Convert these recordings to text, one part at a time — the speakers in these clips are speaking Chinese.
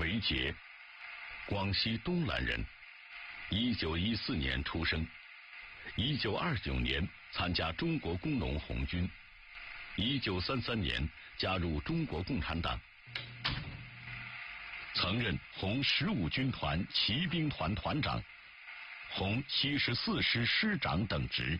韦杰，广西东兰人，1914年出生，1929年参加中国工农红军，1933年加入中国共产党，曾任红15军团骑兵团团长、红74师师长等职，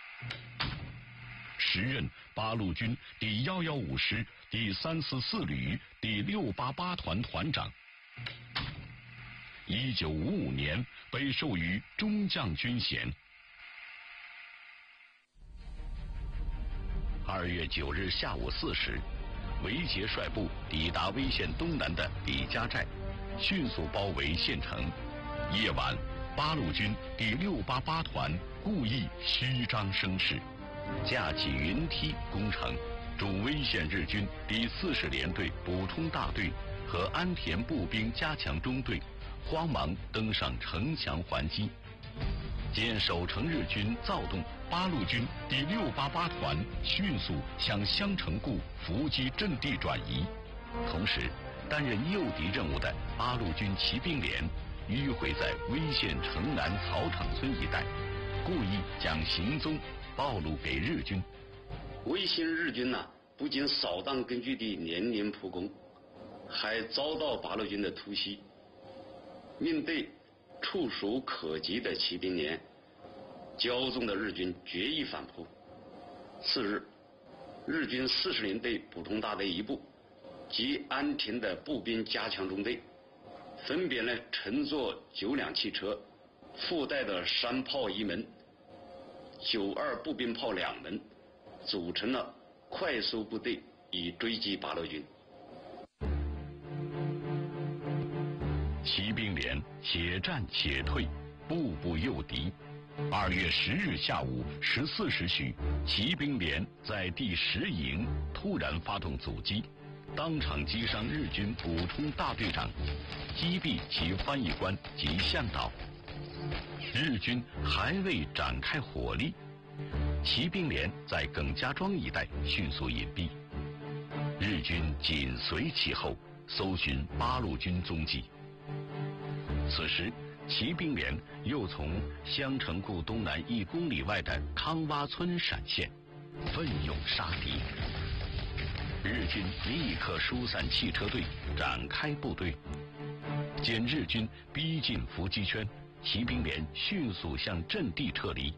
时任八路军第115师第344旅第688团团长。1955年被授予中将军衔。2月9日下午4时，韦杰率部抵达威县东南的李家寨，迅速包围县城。夜晚，八路军第688团故意虚张声势，架起云梯攻城，驻威县日军第40联队补充大队和安田步兵加强中队慌忙登上城墙还击。见守城日军躁动，八路军第688团迅速向襄城固伏击阵地转移。同时，担任诱敌任务的八路军骑兵连迂回在威县城南草场村一带，故意将行踪暴露给日军。 威县日军不仅扫荡根据地连连扑攻，还遭到八路军的突袭。面对触手可及的骑兵连，骄纵的日军决意反扑。次日，日军40联队补充大队一部及安田的步兵加强中队，分别乘坐9辆汽车，附带的山炮1门、92步兵炮2门，组成了快速部队，以追击八路军。 骑兵连且战且退，步步诱敌。2月10日下午14时许，骑兵连在第10营突然发动阻击，当场击伤日军补充大队长，击毙其翻译官及向导。日军还未展开火力，骑兵连在耿家庄一带迅速隐蔽，日军紧随其后，搜寻八路军踪迹。此时，骑兵连又从襄城固东南1公里外的康洼村闪现，奋勇杀敌。日军立刻疏散汽车队，展开部队。见日军逼近伏击圈，骑兵连迅速向阵地撤离。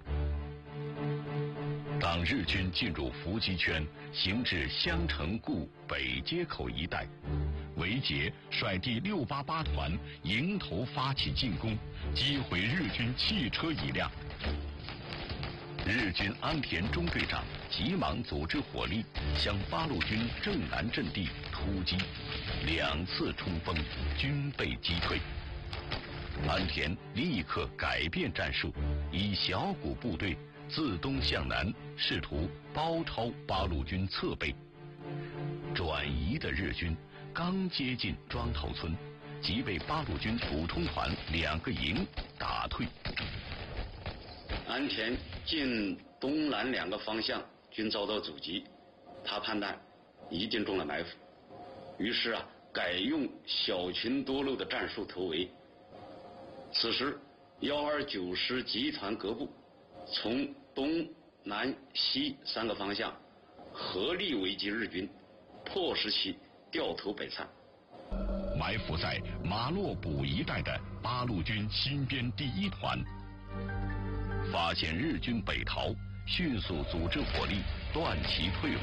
当日军进入伏击圈，行至襄城固北街口一带，韦杰率第688团迎头发起进攻，击毁日军汽车1辆。日军安田中队长急忙组织火力，向八路军正南阵地突击，2次冲锋均被击退。安田立刻改变战术，以小股部队自东向南，试图包抄八路军侧背。转移的日军刚接近庄头村，即被八路军补充团2个营打退。 安田见东南2个方向均遭到阻击，他判断一定中了埋伏，于是改用小群多路的战术突围。此时129师集团各部从东南西3个方向合力围击日军，迫使其掉头北窜。 埋伏在马洛堡一带的八路军新编第1团发现日军北逃，迅速组织火力断其退路。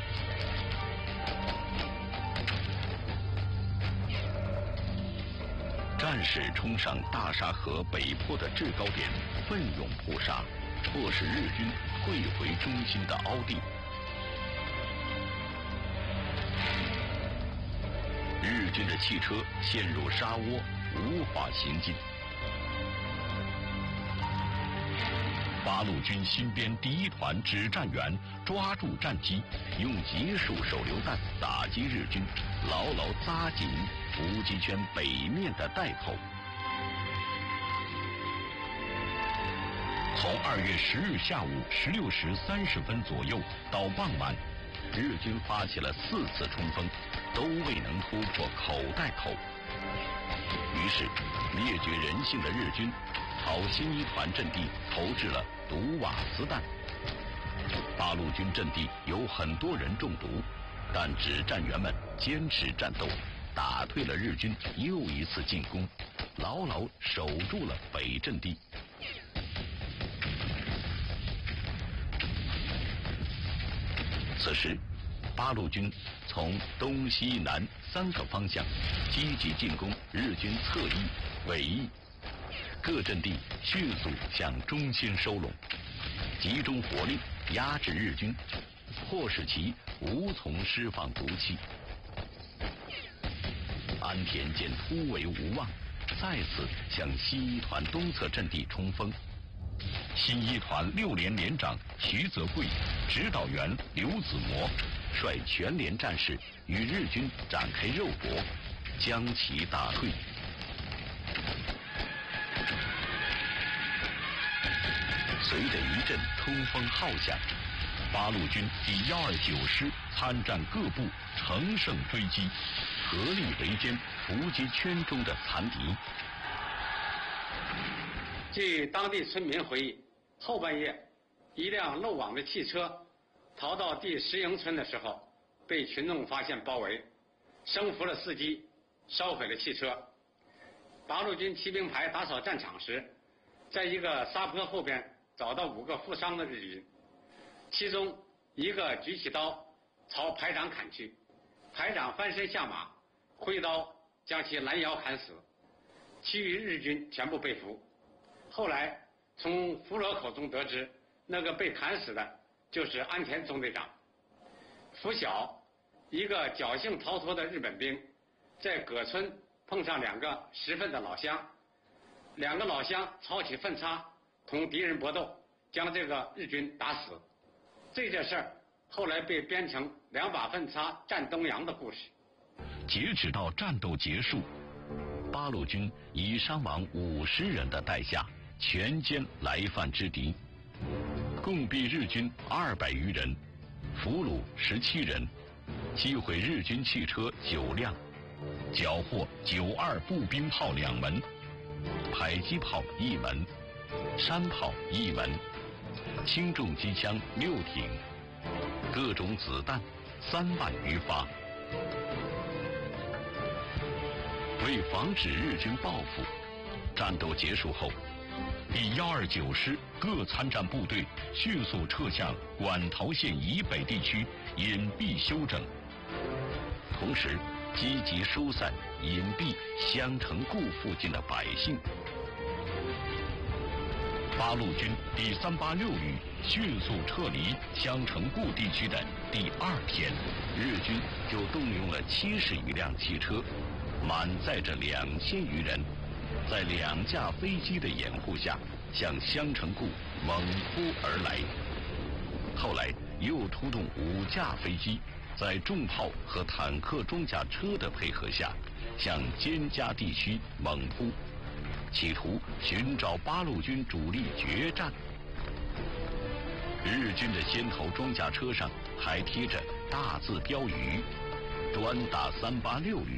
战士冲上大沙河北坡的制高点，奋勇扑杀，迫使日军退回中心的凹地。日军的汽车陷入沙窝，无法行进。八路军新编第1团指战员抓住战机，用集束手榴弹打击日军，牢牢扎紧伏击圈北面的带口。从2月10日下午16时30分左右到傍晚，日军发起了4次冲锋，都未能突破口袋口， 于是，灭绝人性的日军朝新一团阵地投掷了毒瓦子弹。八路军阵地有很多人中毒，但指战员们坚持战斗，打退了日军又一次进攻，牢牢守住了北阵地。此时，八路军从东西南3个方向积极进攻日军侧翼、尾翼，各阵地迅速向中心收拢，集中火力压制日军，迫使其无从释放毒气。安田见突围无望，再次向新一团东侧阵地冲锋。新一团6连连长徐泽贵、指导员刘子模率全连战士与日军展开肉搏，将其打退。随着一阵冲锋号响，八路军第129师参战各部乘胜追击，合力围歼伏击圈中的残敌。 据当地村民回忆，后半夜，一辆漏网的汽车逃到第10营村的时候，被群众发现包围，生俘了司机，烧毁了汽车。八路军骑兵排打扫战场时，在一个沙坡后边找到5个负伤的日军，其中一个举起刀朝排长砍去，排长翻身下马，挥刀将其拦腰砍死，其余日军全部被俘。后来从俘虏口中得知，那个被砍死的就是安田总队长。拂晓，一个侥幸逃脱的日本兵在葛村碰上2个10分的老乡，2个老乡抄起粪叉同敌人搏斗，将这个日军打死。这件事儿后来被编成2把粪叉战东洋的故事。 截止到战斗结束，八路军以伤亡50人的代价全歼来犯之敌，共毙日军200余人，俘虏17人，击毁日军汽车9辆，缴获92步兵炮2门，迫击炮1门，山炮1门，轻重机枪6挺，各种子弹3万余发。为防止日军报复，战斗结束后，第129师各参战部队迅速撤向馆陶县以北地区隐蔽休整，同时积极疏散隐蔽襄城固附近的百姓。八路军第386旅迅速撤离襄城固地区的第2天，日军就动用了70余辆汽车，满载着2000余人，在2架飞机的掩护下向襄城固猛扑而来。后来又出动5架飞机，在重炮和坦克装甲车的配合下，向蒹葭地区猛扑，企图寻找八路军主力决战。日军的先头装甲车上还贴着大字标语：专打386旅。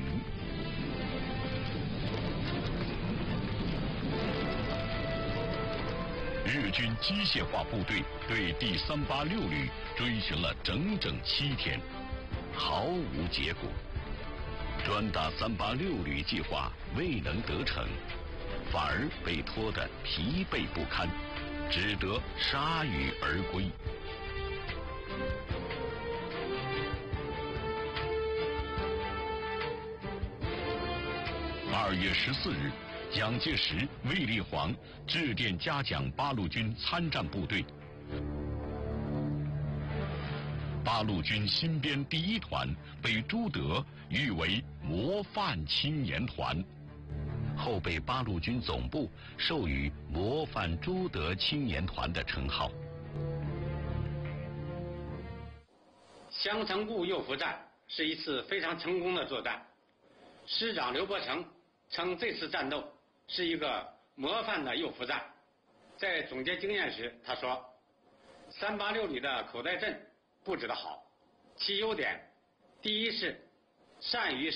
日军机械化部队对第386旅追寻了整整7天，毫无结果。专打386旅计划未能得逞，反而被拖得疲惫不堪，只得铩羽而归。2月14日，蒋介石、卫立煌致电嘉奖八路军参战部队。八路军新编第1团被朱德誉为模范青年团，后被八路军总部授予模范朱德青年团的称号。 襄城固诱伏战是一次非常成功的作战，师长刘伯承称这次战斗是一个模范的诱伏战。在总结经验时，他说：“386旅的口袋阵布置得好，其优点，第一是善于